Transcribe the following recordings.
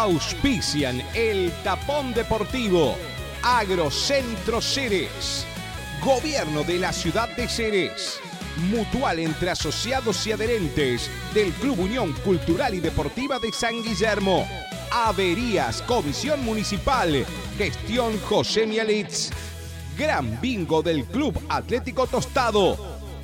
Auspician el Tapón Deportivo, Agrocentro Xerez, Gobierno de la Ciudad de Xerez, Mutual entre asociados y adherentes del Club Unión Cultural y Deportiva de San Guillermo, Averías, Comisión Municipal, Gestión José Mialitz, Gran Bingo del Club Atlético Tostado,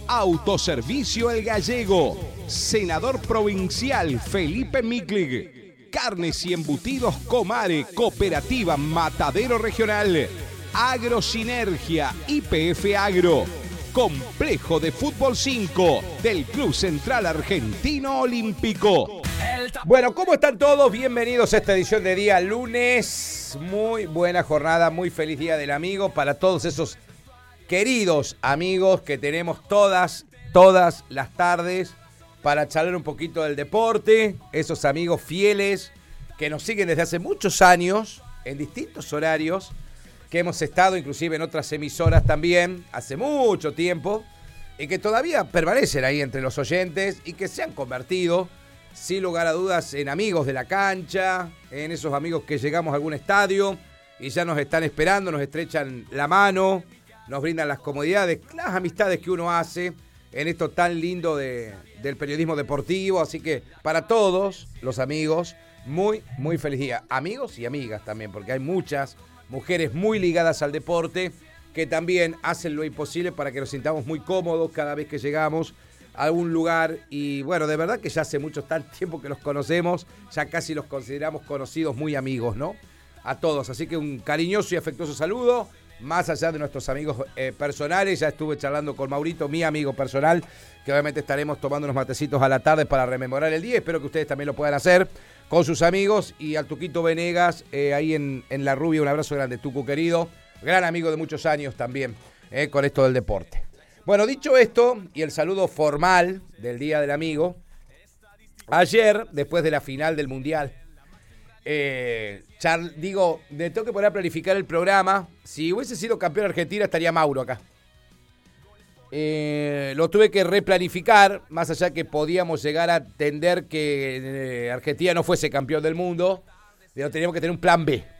Autoservicio El Gallego, Senador Provincial Felipe Miklig, Carnes y Embutidos Comare, Cooperativa Matadero Regional, Agrosinergia, YPF Agro, Complejo de Fútbol 5 del Club Central Argentino Olímpico. Bueno, ¿cómo están todos? Bienvenidos a esta edición de día lunes. Muy buena jornada, muy feliz Día del Amigo para todos esos queridos amigos que tenemos todas las tardes para charlar un poquito del deporte. Esos amigos fieles que nos siguen desde hace muchos años en distintos horarios, que hemos estado inclusive en otras emisoras también, hace mucho tiempo, y que todavía permanecen ahí entre los oyentes y que se han convertido, sin lugar a dudas, en amigos de la cancha, en esos amigos que llegamos a algún estadio y ya nos están esperando, nos estrechan la mano, nos brindan las comodidades, las amistades que uno hace en esto tan lindo del periodismo deportivo. Así que para todos los amigos, muy feliz día. Amigos y amigas también, porque hay muchas mujeres muy ligadas al deporte que también hacen lo imposible para que nos sintamos muy cómodos cada vez que llegamos a algún lugar. Y bueno, de verdad que ya hace tan tiempo que los conocemos, ya casi los consideramos conocidos, muy amigos, ¿no? A todos, así que un cariñoso y afectuoso saludo, más allá de nuestros amigos personales. Ya estuve charlando con Maurito, mi amigo personal, que obviamente estaremos tomando unos matecitos a la tarde para rememorar el día. Espero que ustedes también lo puedan hacer con sus amigos. Y al Tuquito Venegas, ahí en La Rubia, un abrazo grande, Tucu querido, gran amigo de muchos años también, con esto del deporte. Bueno, dicho esto, y el saludo formal del Día del Amigo, ayer, después de la final del Mundial, me tengo que poner a planificar el programa. Si hubiese sido campeón Argentina, estaría Mauro acá. Lo tuve que replanificar, más allá que podíamos llegar a entender que Argentina no fuese campeón del mundo, pero teníamos que tener un plan B.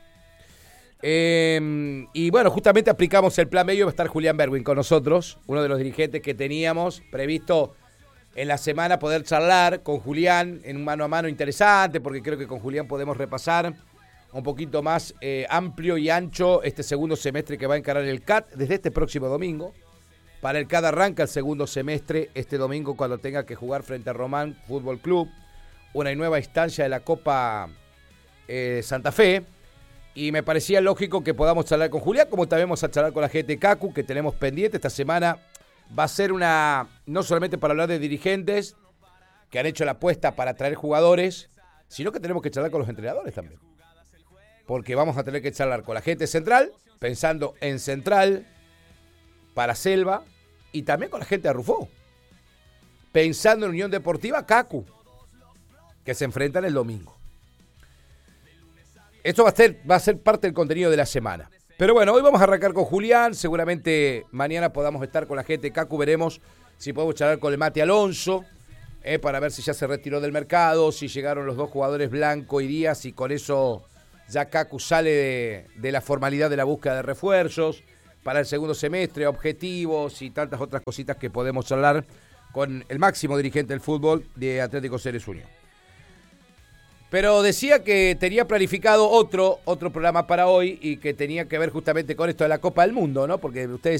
Y bueno, justamente aplicamos el plan B y va a estar Julián Berwin con nosotros, uno de los dirigentes que teníamos previsto en la semana poder charlar con Julián en un mano a mano interesante, porque creo que con Julián podemos repasar un poquito más amplio y ancho este segundo semestre que va a encarar el CAT desde este próximo domingo. Para el CAT arranca el segundo semestre este domingo cuando tenga que jugar frente a Román Fútbol Club, una nueva instancia de la Copa Santa Fe. Y me parecía lógico que podamos charlar con Julián, como también vamos a charlar con la gente CACU, que tenemos pendiente. Esta semana va a ser no solamente para hablar de dirigentes que han hecho la apuesta para traer jugadores, sino que tenemos que charlar con los entrenadores también. Porque vamos a tener que charlar con la gente central, pensando en Central, para Selva, y también con la gente de Rufó, pensando en Unión Deportiva CACU, que se enfrentan el domingo. Esto va a ser parte del contenido de la semana. Pero bueno, hoy vamos a arrancar con Julián. Seguramente mañana podamos estar con la gente de CACU. Veremos si podemos charlar con el Mate Alonso, para ver si ya se retiró del mercado, si llegaron los dos jugadores Blanco y Díaz, y con eso ya CACU sale de la formalidad de la búsqueda de refuerzos para el segundo semestre, objetivos y tantas otras cositas que podemos charlar con el máximo dirigente del fútbol de Atlético Xerez Unión. Pero decía que tenía planificado otro programa para hoy y que tenía que ver justamente con esto de la Copa del Mundo, ¿no? Porque ustedes